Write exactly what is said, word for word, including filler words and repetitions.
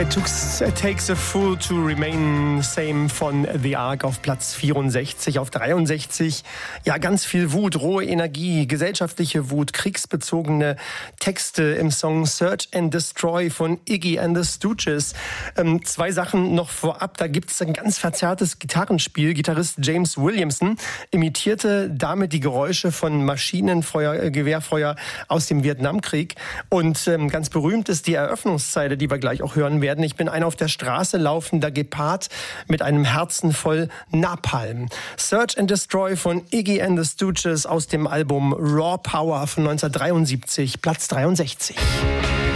It, took, it takes a fool to remain same von The Ark auf Platz vierundsechzig. Auf dreiundsechzig, ja, ganz viel Wut, rohe Energie, gesellschaftliche Wut, kriegsbezogene Texte im Song Search and Destroy von Iggy and the Stooges. Ähm, zwei Sachen noch vorab, da gibt es ein ganz verzerrtes Gitarrenspiel. Gitarrist James Williamson imitierte damit die Geräusche von Maschinenfeuer, äh, Gewehrfeuer aus dem Vietnamkrieg. Und ähm, ganz berühmt ist die Eröffnungszeile, die wir gleich auch hören werden. Ich bin ein auf der Straße laufender Gepard mit einem Herzen voll Napalm. Search and Destroy von Iggy and the Stooges aus dem Album Raw Power von neunzehnhundertdreiundsiebzig, Platz dreiundsechzig.